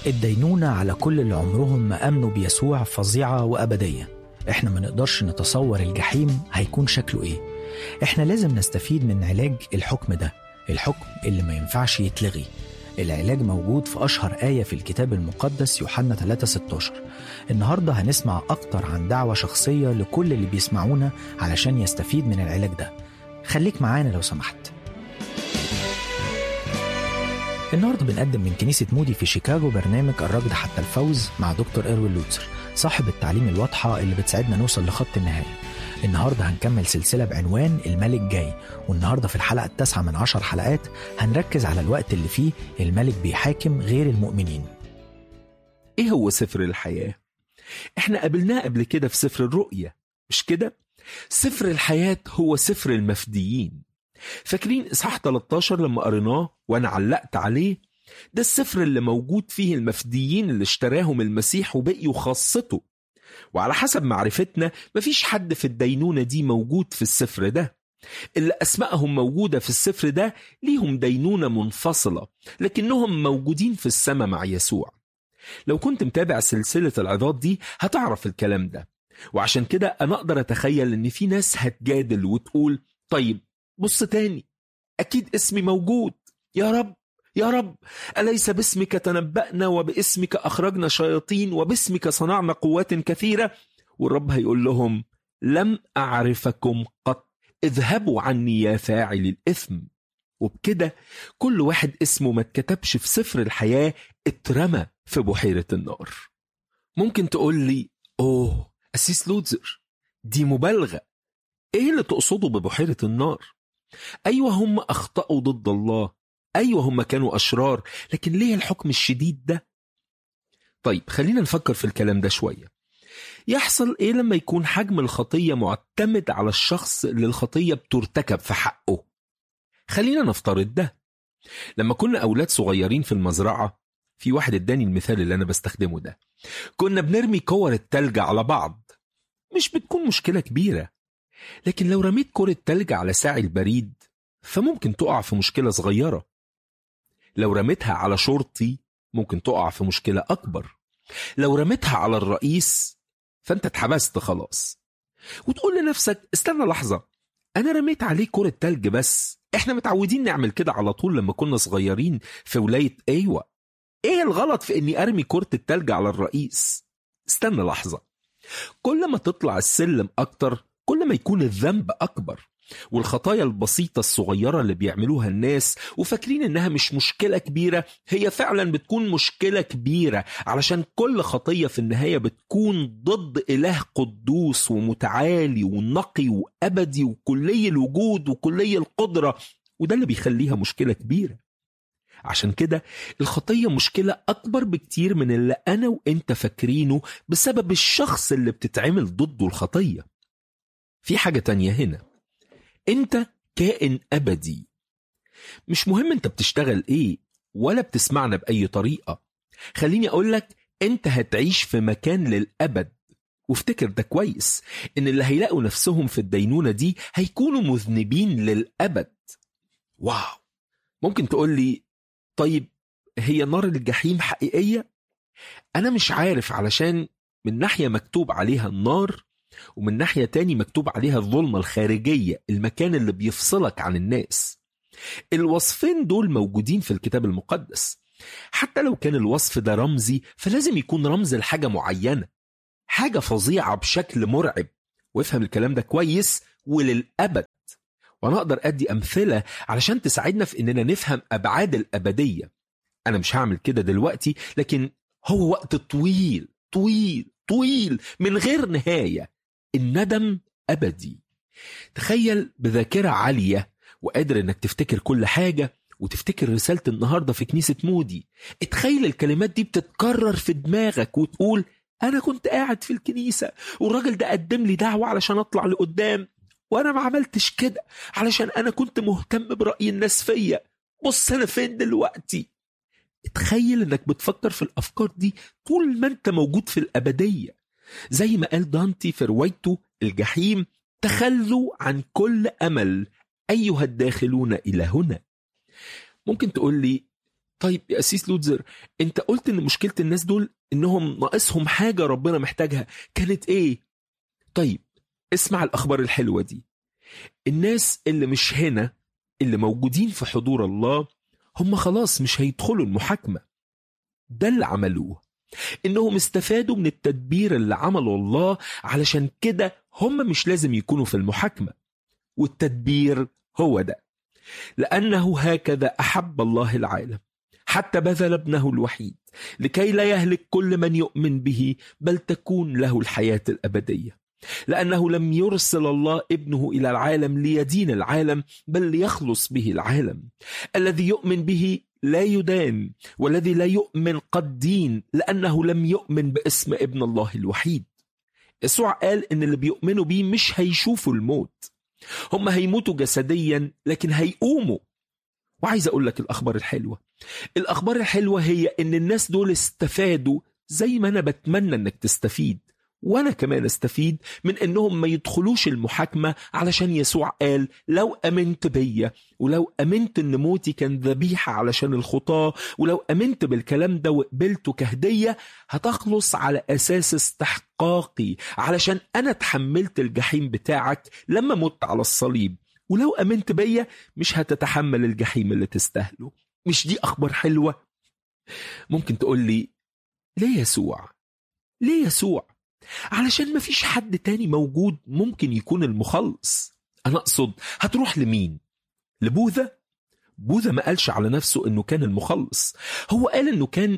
الدينونة على كل اللي عمرهم ما أمنوا بيسوع فظيعة وأبدية. إحنا ما نقدرش نتصور الجحيم هيكون شكله إيه. إحنا لازم نستفيد من علاج الحكم ده، الحكم اللي ما ينفعش يتلغي. العلاج موجود في أشهر آية في الكتاب المقدس، يوحنا 3:16. النهاردة هنسمع أكتر عن دعوة شخصية لكل اللي بيسمعونا علشان يستفيد من العلاج ده. خليك معانا لو سمحت. النهاردة بنقدم من كنيسة مودي في شيكاغو برنامج الركض حتى الفوز مع دكتور إروين لوتسر، صاحب التعليم الواضحة اللي بتساعدنا نوصل لخط النهاية. النهاردة هنكمل سلسلة بعنوان الملك جاي، والنهاردة في الحلقة 9 من 10 حلقات هنركز على الوقت اللي فيه الملك بيحاكم غير المؤمنين. ايه هو سفر الحياة؟ احنا قابلناه قبل كده في سفر الرؤية، مش كده؟ سفر الحياة هو سفر المفديين. فاكرين إصحاح 13 لما قريناه وانا علقت عليه؟ ده السفر اللي موجود فيه المفديين اللي اشتراهم المسيح وبقيوا خاصته. وعلى حسب معرفتنا مفيش حد في الدينونة دي موجود في السفر ده. اللي أسمائهم موجودة في السفر ده ليهم دينونة منفصلة، لكنهم موجودين في السماء مع يسوع. لو كنت متابع سلسلة العظات دي هتعرف الكلام ده. وعشان كده أنا أقدر أتخيل إن في ناس هتجادل وتقول طيب بص تاني، أكيد اسمي موجود. يا رب يا رب، أليس باسمك تنبأنا وباسمك أخرجنا شياطين وباسمك صنعنا قوات كثيرة؟ والرب هيقول لهم لم أعرفكم قط، اذهبوا عني يا فاعل الإثم. وبكده كل واحد اسمه ما اتكتبش في سفر الحياة اترمى في بحيرة النار. ممكن تقول لي أوه أسيس لوتزر، دي مبالغة. إيه اللي تقصده ببحيرة النار؟ أيوة هم أخطأوا ضد الله، أيوة هم كانوا أشرار، لكن ليه الحكم الشديد ده؟ طيب خلينا نفكر في الكلام ده شوية. يحصل إيه لما يكون حجم الخطية معتمد على الشخص اللي الخطية بترتكب في حقه؟ خلينا نفترض ده. لما كنا أولاد صغيرين في المزرعة، في واحد اداني المثال اللي أنا بستخدمه ده، كنا بنرمي كور التلج على بعض. مش بتكون مشكلة كبيرة، لكن لو رميت كرة تلج على ساعي البريد فممكن تقع في مشكلة صغيرة. لو رميتها على شرطي ممكن تقع في مشكلة أكبر. لو رميتها على الرئيس فأنت اتحبست خلاص. وتقول لنفسك استنى لحظة، أنا رميت عليه كرة تلج بس، إحنا متعودين نعمل كده على طول لما كنا صغيرين في ولاية أيوة. إيه الغلط في إني أرمي كرة التلج على الرئيس؟ استنى لحظة، كل ما تطلع السلم أكتر كل ما يكون الذنب أكبر. والخطايا البسيطة الصغيرة اللي بيعملوها الناس وفاكرين إنها مش مشكلة كبيرة، هي فعلا بتكون مشكلة كبيرة، علشان كل خطية في النهاية بتكون ضد إله قدوس ومتعالي ونقي وأبدي وكلي الوجود وكلي القدرة، وده اللي بيخليها مشكلة كبيرة. عشان كده الخطية مشكلة أكبر بكتير من اللي أنا وإنت فاكرينه بسبب الشخص اللي بتتعمل ضده الخطية. في حاجة تانية هنا، أنت كائن أبدي. مش مهم أنت بتشتغل إيه ولا بتسمعنا بأي طريقة. خليني أقولك أنت هتعيش في مكان للأبد. وافتكر ده كويس، إن اللي هيلاقوا نفسهم في الدينونة دي هيكونوا مذنبين للأبد. واو، ممكن تقول لي طيب هي نار الجحيم حقيقية؟ أنا مش عارف، علشان من ناحية مكتوب عليها النار ومن ناحية تاني مكتوب عليها الظلمة الخارجية، المكان اللي بيفصلك عن الناس. الوصفين دول موجودين في الكتاب المقدس. حتى لو كان الوصف ده رمزي فلازم يكون رمز لحاجة معينة، حاجة فظيعة بشكل مرعب. وافهم الكلام ده كويس وللأبد. وأنا أقدر أدي أمثلة علشان تساعدنا في إننا نفهم أبعاد الأبدية. أنا مش هعمل كده دلوقتي، لكن هو وقت طويل طويل طويل من غير نهاية. الندم أبدي. تخيل بذاكرة عالية وقادر إنك تفتكر كل حاجة وتفتكر رسالة النهاردة في كنيسة مودي. اتخيل الكلمات دي بتتكرر في دماغك وتقول أنا كنت قاعد في الكنيسة والراجل ده قدم لي دعوة علشان أطلع لقدام، وأنا ما عملتش كده علشان أنا كنت مهتم برأي الناس فيا. بص أنا فين دلوقتي. اتخيل إنك بتفكر في الأفكار دي طول ما أنت موجود في الأبدية. زي ما قال دانتي في روايته الجحيم، تخلوا عن كل أمل أيها الداخلون إلى هنا. ممكن تقول لي طيب يا أسيس لوتزر، انت قلت ان مشكلة الناس دول انهم ناقصهم حاجة ربنا محتاجها، كانت ايه؟ طيب اسمع الأخبار الحلوة دي. الناس اللي مش هنا، اللي موجودين في حضور الله، هم خلاص مش هيدخلوا المحاكمة. ده اللي عملوه، إنهم استفادوا من التدبير اللي عمله الله، علشان كده هم مش لازم يكونوا في المحاكمة. والتدبير هو ده: لأنه هكذا أحب الله العالم حتى بذل ابنه الوحيد لكي لا يهلك كل من يؤمن به، بل تكون له الحياة الأبدية. لأنه لم يرسل الله ابنه إلى العالم ليدين العالم، بل ليخلص به العالم. الذي يؤمن به لا يدان، والذي لا يؤمن قد دين، لأنه لم يؤمن باسم ابن الله الوحيد. يسوع قال إن اللي بيؤمنوا بيه مش هيشوفوا الموت، هم هيموتوا جسديا لكن هيقوموا. وعايز أقول لك الأخبار الحلوة هي إن الناس دول استفادوا زي ما أنا بتمنى إنك تستفيد، وأنا كمان استفيد من إنهم ما يدخلوش المحاكمة، علشان يسوع قال لو أمنت بيا، ولو أمنت إن موتي كان ذبيحة علشان الخطاة، ولو أمنت بالكلام ده وقبلته كهدية، هتخلص على أساس استحقاقي، علشان أنا تحملت الجحيم بتاعك لما مت على الصليب. ولو أمنت بيا مش هتتحمل الجحيم اللي تستاهله. مش دي أخبار حلوة؟ ممكن تقول لي ليه يسوع؟ علشان ما فيش حد تاني موجود ممكن يكون المخلص. أنا أقصد هتروح لمين؟ لبوذا؟ بوذا ما قالش على نفسه إنه كان المخلص، هو قال إنه كان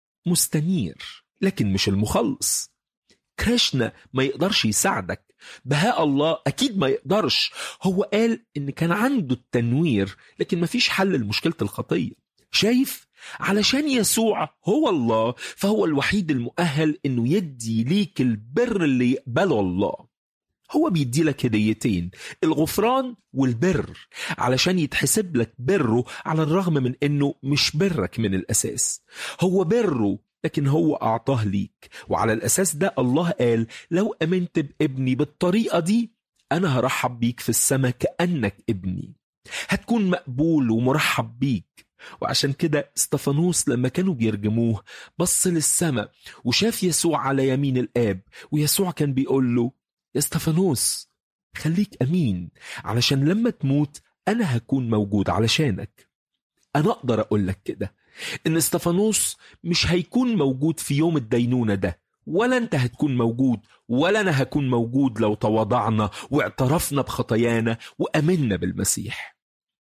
مستنير لكن مش المخلص. كريشنا ما يقدرش يساعدك، بهاء الله أكيد ما يقدرش، هو قال إن كان عنده التنوير لكن ما فيش حل لمشكلة الخطية. شايف؟ علشان يسوع هو الله، فهو الوحيد المؤهل إنه يدي ليك البر اللي يقبله الله. هو بيدي لك هديتين: الغفران والبر، علشان يتحسب لك بره على الرغم من إنه مش برك من الأساس. هو بره لكن هو أعطاه ليك، وعلى الأساس ده الله قال لو أمنت بابني بالطريقة دي أنا هرحب بيك في السماء كأنك ابني، هتكون مقبول ومرحب بيك. وعشان كده استفانوس لما كانوا بيرجموه بص للسماء وشاف يسوع على يمين الآب، ويسوع كان بيقول له يا استفانوس خليك أمين، علشان لما تموت أنا هكون موجود علشانك. أنا أقدر أقول لك كده إن استفانوس مش هيكون موجود في يوم الدينونة ده، ولا أنت هتكون موجود، ولا أنا هكون موجود لو تواضعنا واعترفنا بخطايانا وأمنا بالمسيح.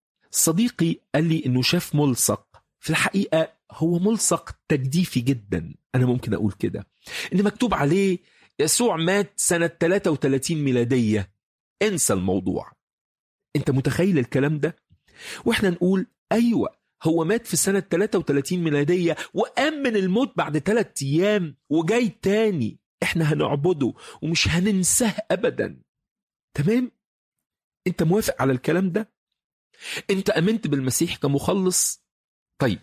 صديقي قال لي إنه شاف ملصق، في الحقيقة هو ملصق تجديفي جدا، أنا ممكن أقول كده، إن مكتوب عليه يسوع مات سنة 33 ميلادية. انسى الموضوع. أنت متخيل الكلام ده؟ وإحنا نقول أيوة هو مات في سنة 33 ميلادية وقام من الموت بعد 3 أيام وجاي تاني، إحنا هنعبده ومش هننساه أبدا. تمام؟ أنت موافق على الكلام ده؟ أنت أمنت بالمسيح كمخلص؟ طيب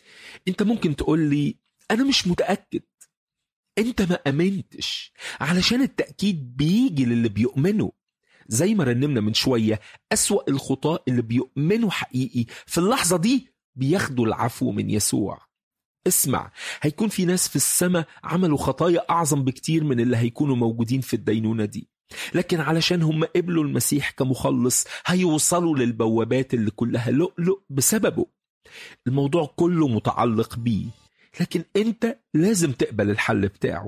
أنت ممكن تقول لي أنا مش متأكد. أنت ما أمنتش، علشان التأكيد بيجي للي بيؤمنوا. زي ما رنمنا من شوية، أسوأ الخطاة اللي بيؤمنوا حقيقي في اللحظة دي بياخدوا العفو من يسوع. اسمع، هيكون في ناس في السماء عملوا خطايا أعظم بكتير من اللي هيكونوا موجودين في الدينونة دي، لكن علشان هم قبلوا المسيح كمخلص هيوصلوا للبوابات اللي كلها لؤلؤ بسببه. الموضوع كله متعلق بيه، لكن انت لازم تقبل الحل بتاعه.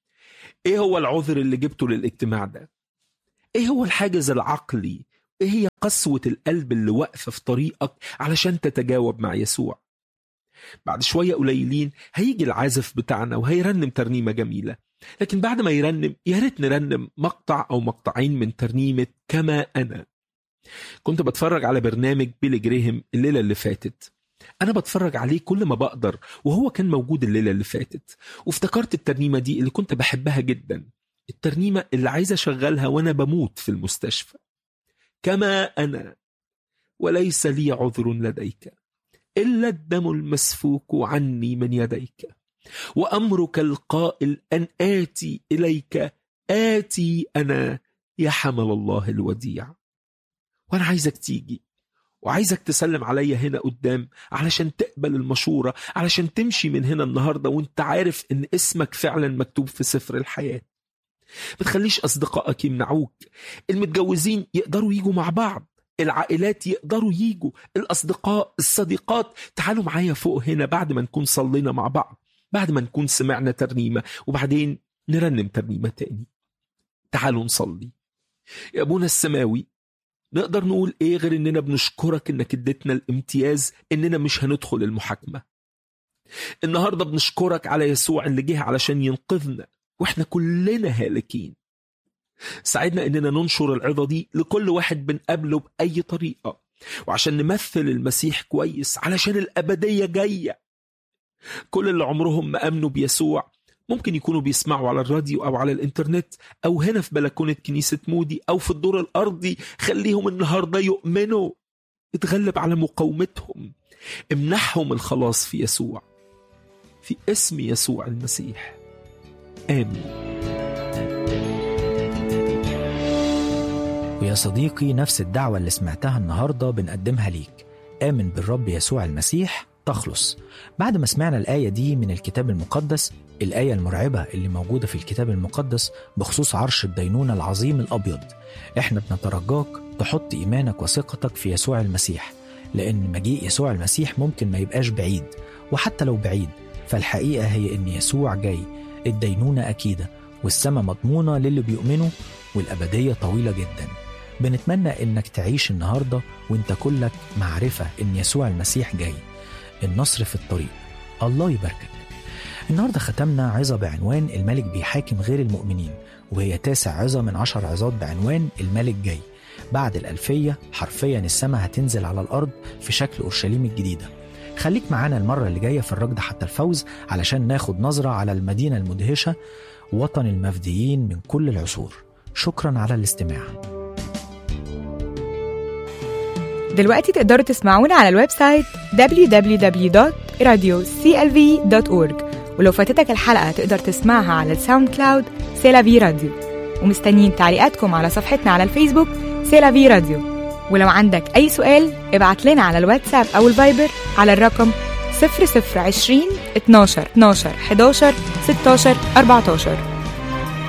ايه هو العذر اللي جبته للاجتماع ده؟ ايه هو الحاجز العقلي؟ ايه هي قسوة القلب اللي واقفة في طريقك علشان تتجاوب مع يسوع؟ بعد شوية قليلين هيجي العازف بتاعنا وهيرنم ترنيمة جميلة، لكن بعد ما يرنم يا ريت نرنم مقطع أو مقطعين من ترنيمة كما أنا. كنت بتفرج على برنامج بيلي جريهم الليلة اللي فاتت، أنا بتفرج عليه كل ما بقدر، وهو كان موجود الليلة اللي فاتت، وافتكرت الترنيمة دي اللي كنت بحبها جدا، الترنيمة اللي عايز أشغلها وأنا بموت في المستشفى. كما أنا وليس لي عذر لديك إلا الدم المسفوك عني من يديك، وأمرك القائل أن آتي إليك، آتي أنا يا حمل الله الوديع. وأنا عايزك تيجي وعايزك تسلم عليا هنا قدام علشان تقبل المشورة، علشان تمشي من هنا النهاردة وانت عارف ان اسمك فعلا مكتوب في سفر الحياة. ما تخليش أصدقائك يمنعوك. المتجوزين يقدروا يجوا مع بعض، العائلات يقدروا يجوا، الأصدقاء، الصديقات، تعالوا معايا فوق هنا بعد ما نكون صلينا مع بعض، بعد ما نكون سمعنا ترنيمة وبعدين نرنم ترنيمة تاني. تعالوا نصلي. يا أبونا السماوي، نقدر نقول إيه غير إننا بنشكرك إنك اديتنا الامتياز إننا مش هندخل المحاكمة. النهاردة بنشكرك على يسوع اللي جه علشان ينقذنا وإحنا كلنا هالكين. ساعدنا إننا ننشر العظة دي لكل واحد بنقابله بأي طريقة، وعشان نمثل المسيح كويس علشان الأبدية جاية. كل اللي عمرهم ما أمنوا بيسوع ممكن يكونوا بيسمعوا على الراديو أو على الإنترنت أو هنا في بلكونة كنيسة مودي أو في الدور الأرضي. خليهم النهاردة يؤمنوا، اتغلب على مقاومتهم، امنحهم الخلاص في يسوع، في اسم يسوع المسيح، آمين. ويا صديقي، نفس الدعوة اللي سمعتها النهاردة بنقدمها ليك. آمن بالرب يسوع المسيح تخلص. بعد ما سمعنا الآية دي من الكتاب المقدس، الآية المرعبة اللي موجودة في الكتاب المقدس بخصوص عرش الدينونة العظيم الأبيض، احنا بنترجاك تحط إيمانك وثقتك في يسوع المسيح، لأن مجيء يسوع المسيح ممكن ما يبقاش بعيد، وحتى لو بعيد فالحقيقة هي إن يسوع جاي. الدينونة أكيدة والسماء مضمونة للي بيؤمنوا، والأبدية طويلة جدا. بنتمنى إنك تعيش النهاردة وإنت كلك معرفة إن يسوع المسيح جاي. النصر في الطريق. الله يباركك. النهاردة ختمنا عظة بعنوان الملك بيحاكم غير المؤمنين، وهي 9 عظة من 10 عظات بعنوان الملك جاي. بعد الألفية حرفيا السماء هتنزل على الأرض في شكل أورشليم الجديدة. خليك معانا المرة اللي جاية في الركض حتى الفوز علشان ناخد نظرة على المدينة المدهشة، وطن المفديين من كل العصور. شكرا على الاستماع. دلوقتي تقدروا تسمعونا على الويب سايت www.radioclv.org، ولو فاتتك الحلقة تقدر تسمعها على الساوند كلاود سيلافي راديو. ومستنيين تعليقاتكم على صفحتنا على الفيسبوك سيلافي راديو. ولو عندك أي سؤال ابعت لنا على الواتساب أو الفايبر على الرقم 0020 12 11 16 14.